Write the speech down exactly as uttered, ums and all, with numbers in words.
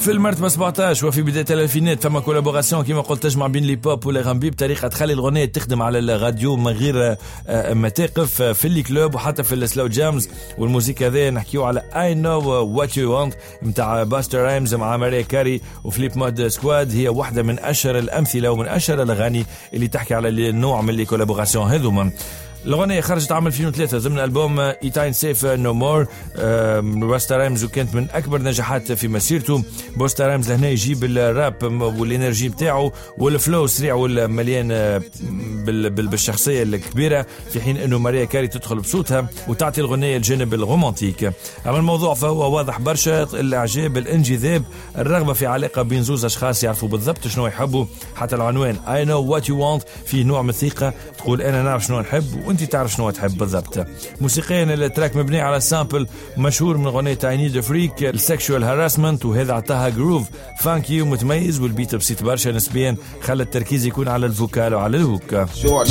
في المرتبة سبعطاش وفي بداية الألفينات فما كولابوراسيون كما قلت تجمع بين لي بوب والغنبي بطريقة تخلي الغنية تخدم على الراديو من غير ما تقف في اللي كلوب وحتى في السلو جامز. والموسيقى هذا نحكيو على I know what you want متاع باستر رايمز مع ماريا كاري وفليب مود سكواد. هي واحدة من أشهر الأمثلة ومن أشهر الأغاني اللي تحكي على النوع من اللي كولابوراسيون هذوما. الأغنية خرجت عام ألفين وثلاثة ضمن ألبوم إيتاين سيف نو مور. بوستا رايمز وكانت من أكبر نجاحات في مسيرته. بوستا رايمز لهنا يجيب الراب والإنرجي بتاعه والفلو سريع والمليان بالشخصية الكبيرة، في حين أنه ماريا كاري تدخل بصوتها وتعطي الغنية الجانب الرومانتيك. أما الموضوع فهو واضح برشا، الإعجاب، الانجذاب، الرغبة في علاقة بين زوز أشخاص يعرفوا بالضبط شنو يحبوا. حتى العنوان I know what you want فيه نوع من الثقة، تقول أنا نعرف شنو نحب وانت تعرف شنو تحب بالضبط. موسيقيا التراك مبني على سامبل مشهور من غنية I Need a Freak السكشوال هاراسمنت، وهذا عطاها جروف فانكي ومتميز، والبيت بسيط برشا نسبيا خلى التركيز يكون على الفوكال وعلى الهوك.